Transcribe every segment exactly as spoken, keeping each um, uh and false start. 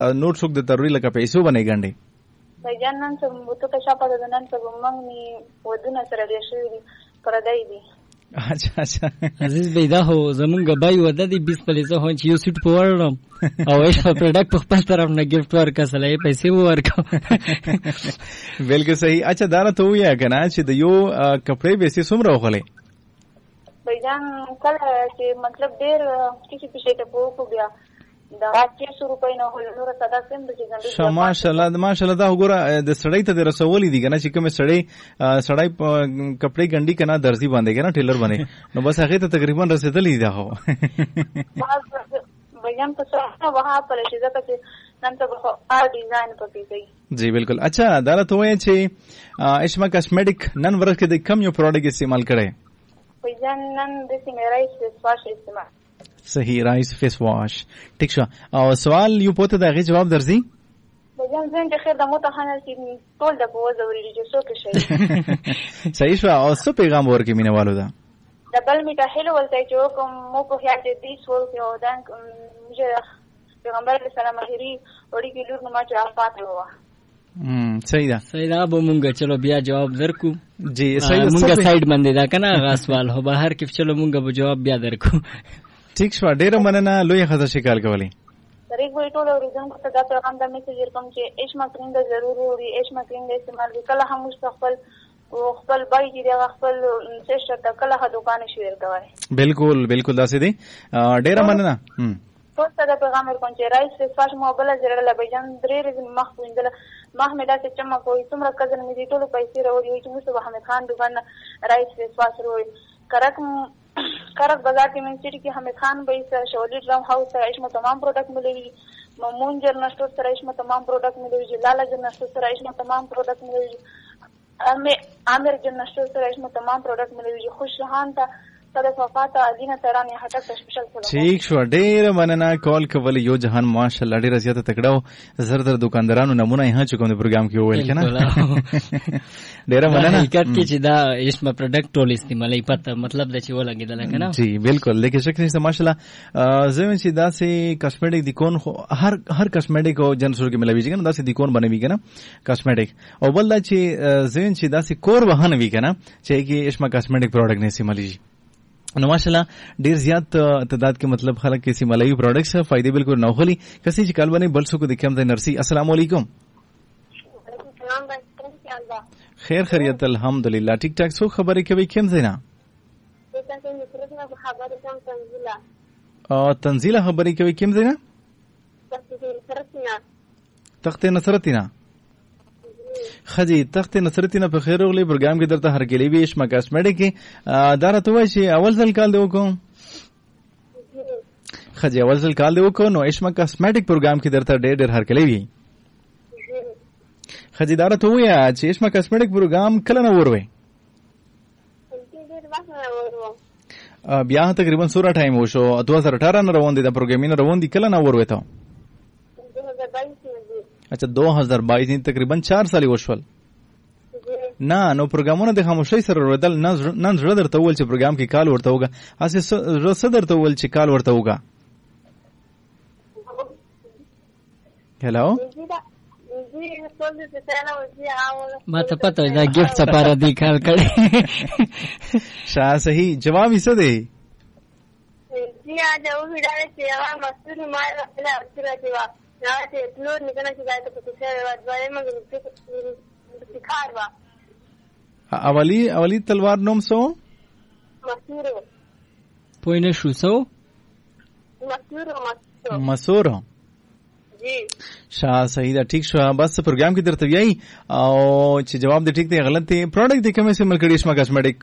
نور څوک د تروي لکه پیسو باندې ګڼي بجان نن څه تو ته شپه د نن څه موږ ني ودونه سره ډیر شوی دي پردای دي. اچھا اچھا عزیز بھائی دا هو زمونږ بای ودا دی بیس پلیزه هون چې یو سیټ پورم او ایش په پروډکټ په خپل طرف نه گیفت ورکا سلای پیسې ورکا. بالکل صحیح. اچھا دا ته ویا کنه چې د یو کپڑے به سي سمره وغلې بجان کله چې مطلب ډیر کسی پښې ته پوکو بیا دا څه روپۍ نه هول نور صدا سم د څنګه ماشاءالله ماشاءالله دا وګوره د سړی ته د رسولې دي کنه چې کوم سړی سړی کپڑے ګنډي کنه درزي باندې کنه ټیلر باندې نو بس هغه ته تقریبا رسیدلې ده هو بجان په څه وها په لشي ځکه چې نن ته په ار ډیزاین پکې کوي. جی بالکل. اچھا دا ته وایي چې اشما کاسمیټک نن ورځ کې د کم یو پروډکټ استعمال کړي بجان نن د سیمرای فیس واش استعمال صحیح رایس فیس واش ٹھیک شو. او سوال یو پته دا غي جواب درځي بجان زين د خیر د متخنل چې ټول د بوز اوري چې څوک شي صحیح شو. او څه پیغام ورکې مینوالو دا دبل میټه هلو ولته چې کوم مو په خیال دې دې سوال کې او دا مجه پیغمبر علیه السلام هری وړي کې لور نو ما چې افات ووا. هم صحیح ده صحیح ده. به مونږ چلو بیا جواب درکو. جی صحیح. مونږ سایډ باندې دا کنه هغه سوال هو بهر کې چلو مونږ به جواب بیا درکو. ٹھیک شو. ډیره مننه لوی خزه شکال کولی طریق وی ټول اوریدم ته دا پیغام د میسج ورکوم چې اشما کریم د ضروري وي اشما کریم د استعمال وکړه هم مستقبل او خپل بای چې د خپل سیسټر ته کله ه دکان شیر کوي. بالکل بالکل داسې دی. ډیره مننه. هم ټول ته پیغام ورکوم چې رایس فیس واش موبایل زره لبیجان درې ورځې مخ ویندل محمد اسه چمه کوئی څومره کزن مې دي ټول پیسې راوړي چې مصطفی حمید خان دکان رایس فیس واش وروي کرک کرک بازار کې منچری کې حمید خان به شولی ډرام هاوس سره اشما تمام پروډکټ ملوي مامون جرنل سٹور سره اشما تمام پروډکټ ملوي لالا جرنل سٹور سره اشما تمام پروډکټ ملوي عامر جرنل سٹور سره اشما تمام پروډکټ ملوي خوشحان ته صدف وفات ادینه ترانه هټک سپیشل سره. ٹھیک شو. ډیر مننه کال کول یو جهان ماشاءالله ډیر زیاته تکړه زر در دکاندارانو نمونه یې چې کوم پروګرام کې وویل کنه ډیر مننه. حقیقت کې چې دا اسمه پروډکټ ټول استعمالي پته مطلب د چې ولګیدل کنه. جی بالکل. لیکن شک نشته ماشاءالله زمين چې دا سي کاسمیټک د کون هر هر کاسمیټک او جنسور کې ملوي کنه دا سي د کون بنوي کنه کاسمیټک او بل دا چې زمين چې دا سي کور وهنه وی کنه چې کې اسمه کاسمیټک پروډکټ نه استعمالي نو ماشاءالله ډیر زیات تعداد کې مطلب خلک کې سیمالوي پروډکټس فائدې بالکل نو خلی کسي چې کال باندې بل څه کو دکم د نرسي. السلام علیکم. خیر خیریت الحمدلله ټیک ټاک. سو خبرې کوي کوم زینا او تنزیله خبرې کوي کوم زینا تخت نصرتینا خدي تخت نصرتینا په خیر اوغلی پروګرام کې درته هر کلی ویش ما کاسمیټک کې دا راته وای چې اول ځل کال دی وکم خدي اول ځل کال دی وکم نو اشما کاسمیټک پروګرام کې درته ډېر ډېر هر کلی وی خدي دا راته وای چې اشما کاسمیټک پروګرام کله نه وروي بیا تقریبا سوره ټایم وشو دو هزار اٹھارہ نه روان دي دا پروګرامینه روان دي کله نه وروي ته اچھا دو هزار بائیس تقریبا چار سالي وشول نه نو پروګرامونه د خاموشۍ سره ورودل نن زړه درته ول چې پروګرام کې کال ورته وګه اسه زړه درته ول چې کال ورته وګه. هلو ما ته پته دا گیفت سپاره دی کال کړي شاه صحیح جواب یې څه دی جی اجه و ویډیو چې هغه مسؤل ما خپل اثر دی وا ته ټول نکنه چې دا ته څه وایي موږ څه کار وا اولی اولی تلوار نوم سو مسورو پوینه شو سو مسورو مسورو جی شاه صحیح ده ٹھیک شو. بس پروګرام کې درته ویای او چې جواب دې ټیک دی غلط دی پروډکټ دې کومه سیمل کړي اسما کاسمیټک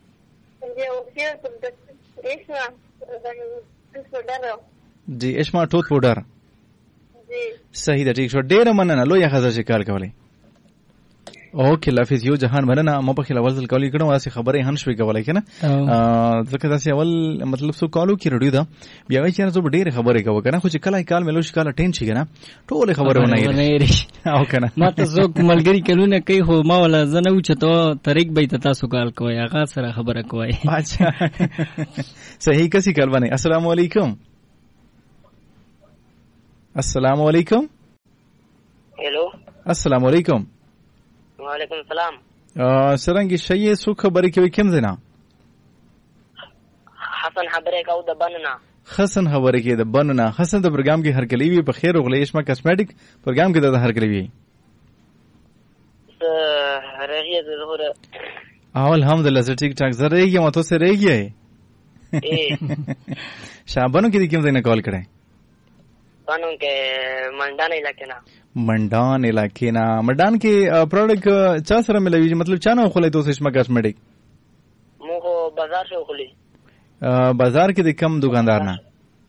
جی اشما ټوت پاوډر جی صحیح ده ٹھیک شو. ډیر مننه لوی خزه شکار کولای اوکې لافظ یو جهان مننه ما په خلاف ځل کولی کړم واسه خبره هن شوي کولای کنه ځکه دا اول مطلب سو کالو کې رډیو دا بیا وای چې نه زه ډیر خبره کوم کنه خو چې کله کال ملو شي کله ټین شي کنه ټول خبره ونه یې او کنه ما ته زه ملګری کلونه کوي هو ما ولا زنه و چې ته طریق به تاسو کال کوي هغه سره خبره کوي. اچھا صحیح کسي کال باندې. السلام علیکم. السلام علیکم. हेलो السلام علیکم. وعلیکم السلام. سرنګي شي سو خبرې کوي کوم ځنا؟ حسن خبرې کو د بننا. حسن خبرې کوي د بننا. حسن د پروګرام کې هر کلی وي په خیر او غلیش ما کاسمیټک پروګرام کې د هر کلی وي. رغیه د ظهور. او الحمدلله زه ټیک ټاک زه رہی یم. تو سره رہی ہے شابانو کې کوم ځای نه کال کړه؟ بانو کې منډان علاقې نه. منډان علاقې نه. منډان کې پروډکټ چا سره ملوي؟ مطلب چا نه خولای تو سشما کاسمیټک؟ مو بازار شو خولي. بازار کې د کم دکاندار نه؟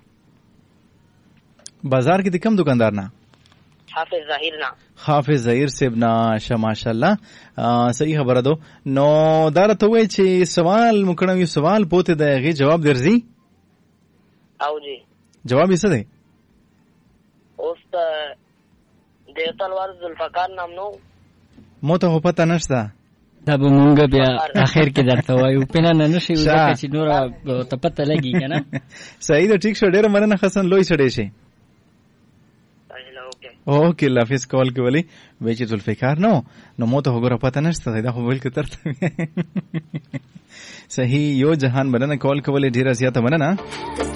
بازار کې د کم دکاندار نه؟ حافظ ظاهر نه. حافظ ظاهر صاحب نه. ماشاءالله صحیح خبره ده. نو دا راته وایي چې سوال مکړم یو سوال پوته د هغې جواب درځي؟ او جی جواب یې څه دی؟ اوس ته د تلوار ذوالفقار نام نو مو ته خو پته نشته. دا به مونږ بیا اخر کې درته وایو. پنه نه نشي ځکه چې نور ته پته لګي که نه. صحیح ده. ټیک شو. ډېره مننه حسن. لوی سړی شي. اوکې الله حافظ. کال کې ولې وایي چې ذوالفقار نو نو مو ته خو ګوره پته نشته. دا خو بلکې ترته صحیح. یو جهان مننه کال کولې. ډېره زیاته مننه.